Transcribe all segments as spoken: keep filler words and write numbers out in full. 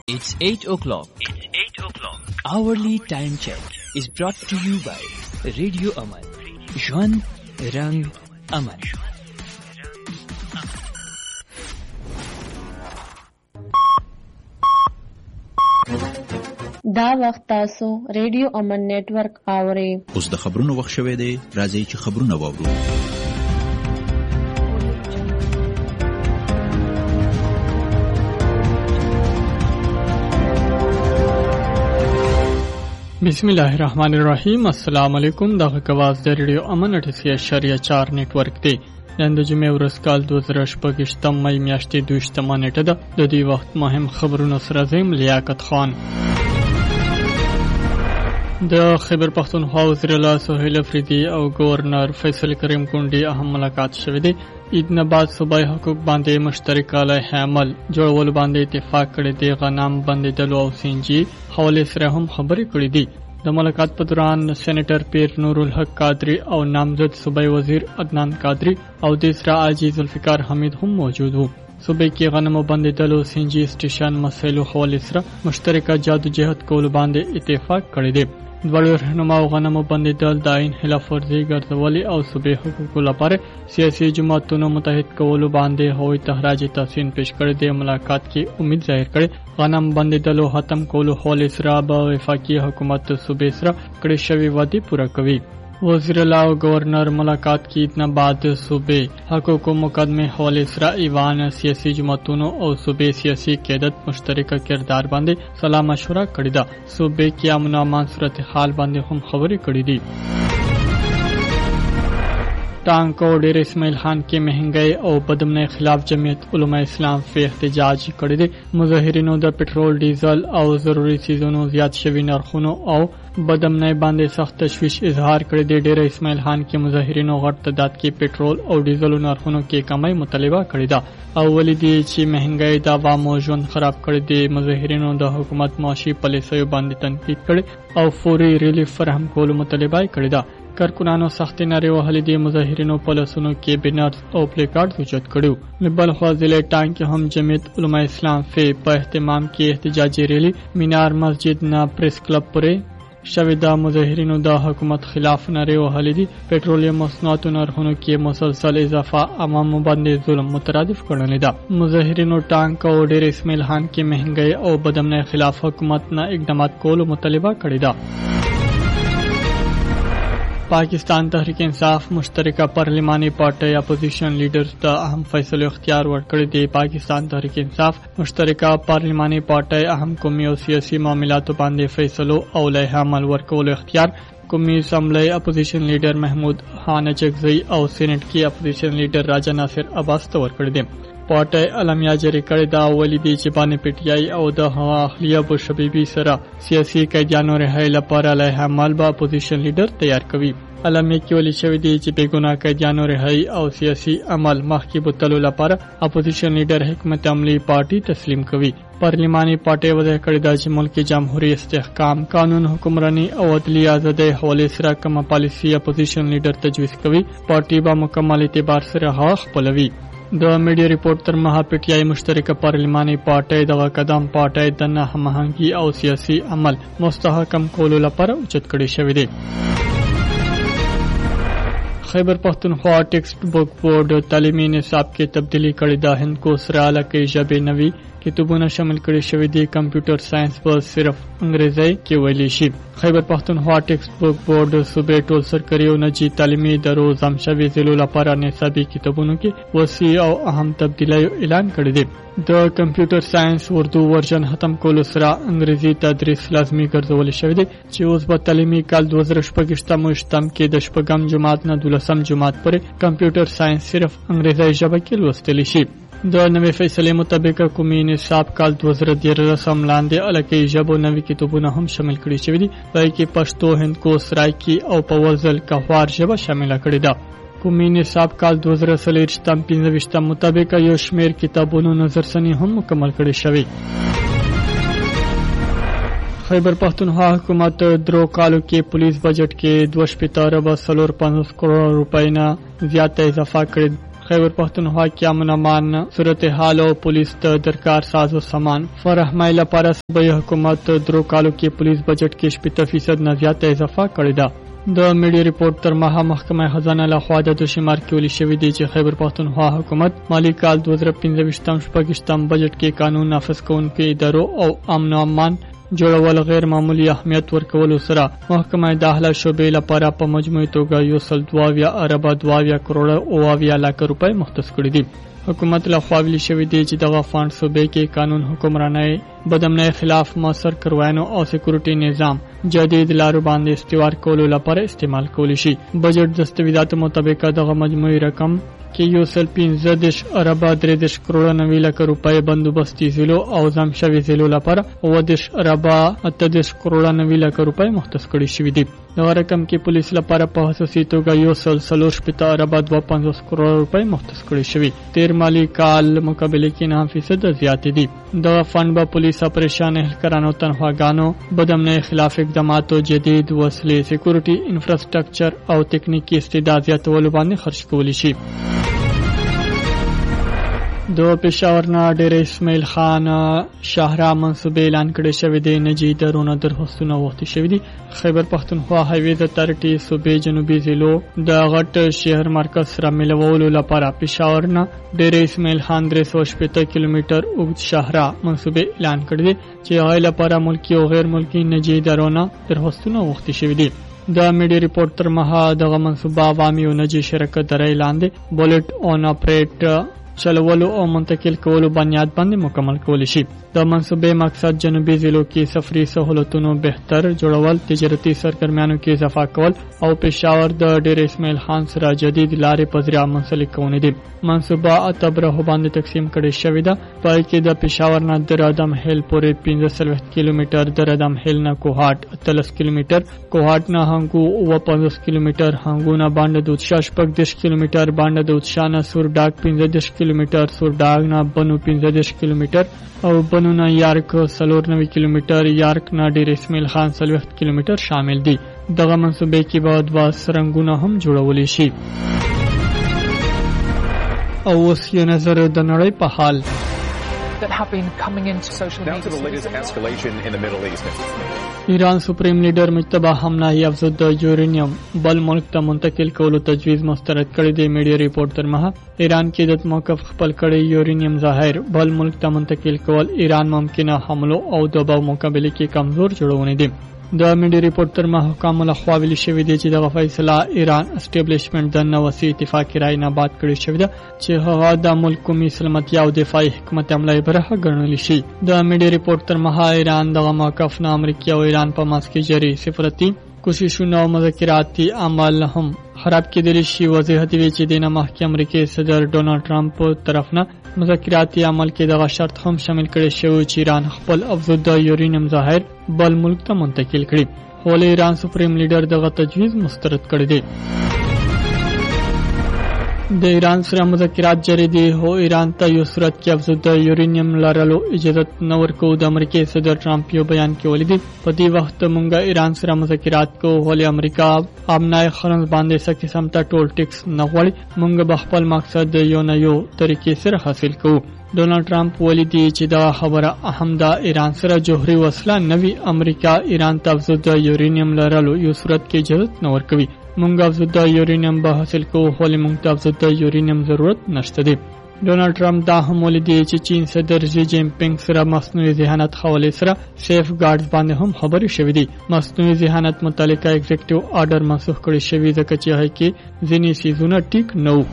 It's eight o'clock. It's eight o'clock. Hourly time check is brought to you by Radio Aman. Jwan Rang Aman. دا وخت تاسو ریډیو امن نیټورک اورئ. اوس د خبرونو وخت شوی دی. راځئ چې خبرونه واورو. بسم الله الرحمن الرحیم. السلام علیکم. دغه کواز د ریډیو امن اټسی اشاریه چار نیټورک دی. نن د جمعې ورځ کال دوه زره شپږ مې میاشتې دویشتمه نیټه ده. د دې وخت مهم خبرونه سره زم لیاقت خان. د خیبر پختونخوا وزیر اعلی سهیل افریدی او گورنر فیصل کریم کونډي اهم ملاقات شوه دی. عید نه بعد صوبایي حقوق باندې مشترک علیه عمل جوړول باندې اتفاق کړی دی. غنم بندیدلو او سینجی حواله سره هم خبرې کړې دي. د ملاقات په دوران سېنیټر پیر نور الحق قادری او نامزد صوبایي وزیر عدنان قادری او د اسرا عاجز ذوالفقار حمید هم موجود وو. صوبې کې غنمو بندیدلو سینجی سټیشن مسایلو حواله سره مشترکه جادو جهت کول باندې اتفاق کړی دی. دوړو رهنما او غنمو بندیدل د عین خلاف ورزي ګرځولي او صوبې حقوقو لپاره سیاسي جماعتونو متحد کولو باندې هوی تحراج تحسین پیش کړی دی. ملاقات کې امید ظاهر کړي غنم بندیدلو ختم کولو حواله سره به وفاقي حکومت صوبې سره کړي شوی وعده پوره کوي. وزیر اعلی او گورنر ملاقات کی اتنا بعد صوبې حقوقو مقدمه حواله سره ایوان سیاسي جماعتونو او صوبې سیاسي قیادت مشترکه کردار باندې سلام مشوره کړی دا. صوبې کې امن او امان صورتحال باندې هم خبرې کړې دي. ټانک او ډیر اسماعیل خان کې مهنګای او بدمنۍ خلاف جمعیت علماء اسلام په احتجاج کړی دی. مظاهرینو د پټرول ډیزل او ضروري چیزونو زیات شوی نرخونو او بدمنۍ باندې سخت تشویش اظهار کړی دی. ډیر اسماعیل خان کې مظاهرینو غټ تعداد کې پټرول او ډیزل نرخونو کې کمی مطالبه کړې ده او ولیدي چې مهنګای د عوامو ژوند خراب کړی دی. مظاهرینو د حکومت معاشي پالیسیو باندې تنقید کړي او فوري ریلیف فراهم کولو مطالبه کړې ده. کارکونانو سختي نارې وهلې دي. مظاهرینو په لاسونو کې بینرز او پلیکارډ اوچت کړي. بل خوا ضلع ټانک هم جمعیت علماء اسلام په اهتمام کې احتجاجي ریلی مینار مسجد نه پریس کلب پورې شوې ده. مظاهرینو د حکومت خلاف نارې وهلې دي. پټرولیم مصنوعاتو نرخونو کې مسلسل اضافه عوامو باندې ظلم مترادف کړنې ده. مظاهرینو ټانک او ډیر اسماعیل خان کې مهنګای او بدمنۍ خلاف حکومت نه اقدامات کولو مطالبه کړې ده. پاکستان تحریک انصاف مشترکه پارلیمانی پارټي اپوزیشن لیډرز ته اهم فیصلو اختیار ورکړی دی. پاکستان تحریک انصاف مشترکه پارلیمانی پارټي اهم قومي او سیاسي معاملاتو باندې فیصلو او لایحه عمل ورکولو اختیار قومي اسمبلی اپوزیشن لیډر محمود خان اچکزئی او سینټ کې اپوزیشن لیډر راجا ناصر عباس ته ورکړی دی. پارټي اعلامیه جاری کړې ده. ولیدي چې باندې پټیای او د هوا اخلیه بو شبيبي سره سیاسي قیدیانو رهایی لپاره لایحه عمل به اپوزیشن لیډر تیار کوي. اعلامیه کې ویل شوی دی چې بیګناه قیدیانو رهایی او سیاسي عمل مخکې بوتلو لپاره اپوزیشن لیډر حکمت عملی پارټي تسلیم کوي. پارلیماني پارټي وضع کړې ده چې ملک جمهوریت استحکام قانون حکمرانی او عدلی ازادۍ حواله سره کومه پالیسي اپوزیشن لیډر تجویز کوي. پارټي به مکمل اعتبار سره هغه خپلوي. د میډیا ریپورت تر مها پټیای مشترکه پارلیماني پارټي دغه قدم پارټي د نه هماهنګي او سیاسي عمل مستحکم کولو لپاره اوچت کړی شوی دی. خیبر پختونخوا ټیکسټ بک بورډ تعلیمي نصاب کې تبدیلی کړې ده. هند کو سره لکه ژبې نوي کتابونه شامل کړي شوی دي. کمپیوټر ساينس په صرف انګریزي کې ویل شي. خیبر پختونخوا ټیکسټ بک بورډ صوبې ټول سرکاري او نجی تعلیمي ادارو زمشوي ضلعو لپاره نصابي کتابونو کې وسیع او اهم تبدیلی اعلان کړی دی. د کمپیوټر ساينس اردو ورژن ختم کولو سره انګریزي تدریس لازمي ګرځول شوی دی چې اوس په تعلیمي کال دوه زره شپږ مشتم کې د شپږم جماعت نه دولسم جماعت پورې کمپیوټر ساينس صرف انګریزي ژبه کې لوستل شي. د نوې فیصلې مطابق قومي نصاب کال دوه زره دیارلسم لاندې الکه ژبو نوي کتابونه هم شامل کړي شوی دي. پای کې پښتو، هندکو، سرایکی او په وزل کهوار ژبه شامل کړي ده. قومي نصاب کال دوه زره څلوېښتم پنځه مطابق یو شمیر کتابونو نظرسنی هم مکمل کړي شوی. خیبر پختونخوا حکومت درو کالو کې پولیس بجټ کې دوه شپېته اربه څلور پنځوس کروڑ روپۍ نه زیاته اضافه کړې خیبر پښتونخوا کې امن امان صورتحال او پولیس ته درکار سازو سامان فراهمۍ لپاره صوبایي حکومت درو کالو کې پولیس بجټ کې شپږ فیصد نه زیاته اضافه کړې ده. د میډیا ریپورت تر مها محکمه خزانه له خوا د شمار کې ولې شوې دي چې خیبر پښتونخوا حکومت مالی کال دوه زره پنځه شپږم بجټ کې قانون نافذ کوونکو ادارو او امن امان جوړول غیر معمولی اهمیت ورکولو سره محکمه داخله شوبې لپاره په مجموعي توګه یو سل دواویا اربه دواویا کروڑ او اویا لک روپۍ مختص کړي دي. حکومت له خوا ویلي شوې دي چې دغه فاند صوبې کې قانون حکمرانۍ بدامنۍ خلاف موثر کروینو او سکیورټي نظام جدید لارو باندې استوار کولو لپاره استعمال کولی شي. بجټ دستاویزاتو مطابق دغه مجموعي رقم کې یو سل پنځه دېرش اربه درې دېرش کروڑ نوي لک روپۍ بندوبستي ضلعو او ځم شوي ضلعو لپاره اووه دېرش اربه اته دېرش کروڑ نوي لک روپۍ مختص کړي شوي دي. دغه رقم کې پولیس لپاره په خصوصي توګه یو سل څلور شپېته اربه دوه پنځوس کروڑ روپۍ مختص کړي شوي. تیر مالی کال مقابله کې نه فیصد زیاتې دي. دغه فنډ به پولیس اپریشن اهلکارانو تنخواګانو بدامنۍ خلاف اقداماتو جدید وسلې سکیورټي انفراستراکچر او تکنیکی استعداد زیاتولو باندې خرج کولی شي. د پېښور نه ډېر اسماعیل خان شاهرا منصوبې اعلان کړی شوی دی. نجی درونه درخواستونه وختي شوي دي. خیبر پښتونخوا هایویز اتارټي صوبې جنوبي ضلعو د غټ شهر مرکز سره ملولو لپاره پېښور نه ډېر اسماعیل خان درې سوه شپېته کیلومتر اوږد شاهرا منصوبې اعلان کړی دی چې هغې لپاره ملکي او غیر ملکي نجی درونه درخواستونه وختي شوي دي. د میډیا ریپورت تر مها دغه منصوبه عوامي او نجی شرکت درې لاندې بولټ اون اپریټ چلولو او منتقل کولو بنیاد باندې مکمل کولی شي. د منصوبې مقصد جنوبي ضلعو کې سفري سہولتونو بهتر جوړول، تجارتي سرګرمیانو کې اضافه کول او پېښور د ډېر اسماعیل خان سره جدید لارې په ذریعه منسلک کول دي. منصوبه اته برخو باندې تقسیم کړې شوې ده. پای کې د پېښور نه د ردم هیل پورې پنځه څلوېښت کیلومتر، د ردم هیل نه کوهاټ اتلس کیلومتر، کوهاټ نه هنګو اووه پنځوس کیلومتر، هنګو نه باندې د اتشا شپږ دېرش کیلومتر، باندې د اتشا نه سور ډاګ پنځه دېرش کیلومتر، سور ډاګ نه بنو پنځه دېرش کیلومتر او بنو نه یارک څلور نوي کیلومتر، یارک نه ډېر اسماعیل خان څلوېښت کیلومتر شامل دي. دغه منصوبې کې به دوه سرنګونه هم جوړولی شي. او اوس یو نظر د نړۍ په حال. that have been coming into social media. Now to the latest escalation in the Middle East. ایران سپریم لیډر مجتبی حمناهی افزود د یورینیم بل ملک ته منتقل کولو تجویز مسترد کړی دی. میډیا ریپورت تر مها ایران کې د موقف خپل کړی یورینیم ظاهر بل ملک ته منتقل کول ایران ممکنه حملو او دباو مقابله کې کمزور جوړونه دي. د میډیا ریپورت تر مها حکام له خوا ویل شوی دی چې دغه فیصله ایران اسټابلیشمنت د نوسي اتفاقي رای نه بعد کړی شوی دی چې هغه د ملک قومي سلامتیا او دفاعي حکمت عملي برخه ګڼل شي. د میډیا ریپورت تر مها ایران دغه موقف نه امریکا او ایران په منځ کې جری سفارتي کوششونه او مذاکراتي عمل هم خراب کېدلی شي. وضاحت وی چې د مخکې امریکای صدر ډونالد ټرمپ طرف نه مذاکراتي عمل کې دغه شرط هم شامل کړي شوی چې ایران خپل افزود د یورینیم ظاهر بل ملک ته منتقل کړي. خو ایران سپریم لیډر دغه تجویز مسترد کړی دی. د ایران سره مذاکرات جاری دي. هو ایران ته یو صورت کې افزود د یورینیم لرلو اجازه نه ورکو. د امریکای صدر ټرمپ یو بیان کې ولیدي په دې وخت مونږه ایران سره مذاکرات کو ولې امریکا امنای خرنز باندې څه قسم ته ټول ټیکس نه غواړي. مونږ به خپل مقصد یو نه یو طریقې سره حاصل کوو. ډونالد ټرمپ ولیدي چې دا خبره اهم ده. ایران سره جوهري وسله نوي امریکا ایران ته افزود د یورینیم لرلو یو صورت کې اجازه نه ورکوي. مونږ افزود د یورینیم به حاصل کوو ولې مونږ ته افزود د یورینیم ضرورت نشته دی. ډونالد ټرمپ دا هم ولیدي چې چین صدر شي جین پینګ سره مصنوعي ذهانت حواله سره سیف ګارډز باندې هم خبرې شوې دي. مصنوعي ذهانت متعلقه ایگزیکټیو آرډر منسوخ کړی شوی ځکه چې هغه کې ځینې سیزونه ټیک نه وو.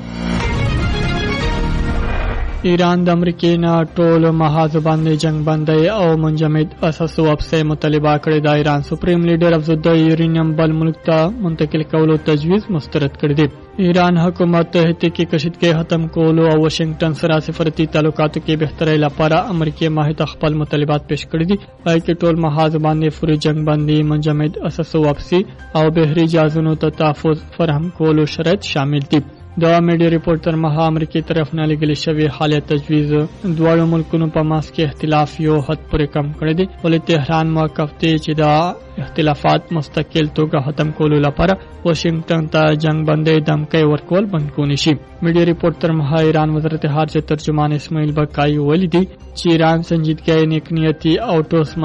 ایران د امریکای نه ټول محاذ باندې جنگ بندي او منجمد اساس واپسې مطالبه کړې. د ایران سپریم لیډر افزود د یورینیم بل ملک ته منتقل کولو تجویز مسترد کړی دی. ایران حکومت هته کې کشیدګي ختم کولو او واشنگټن سره سفارتي تعلقاتو کې بهترۍ لپاره امریکای ماهیت خپل مطالبات پیش کړی دي. پای کې ټول محاذ باندې فوري جنگ بندي، منجمد اساس واپسي او بهري جازونو ته تحفظ فراهم کولو شرایط شامل دي. د میډیا ریپورت تر مها امریکای طرف نه لګل شوی حالت تجویز دواړو ملکونو په ماس کې اختلاف یو حد پورې کم کړی دی، ولې تهران موقف دی چې دا اختلافات مستقل توګه ختم کولو لپاره واشنگټن ته جنگ بندۍ دمکۍ ورکول بند کونی شي. میډیا ریپورت تر مها ایران وزارت خارجه ترجمان اسماعیل بقای ولیدي چې ایران سنجیدګۍ، نیک نیتي او ټوس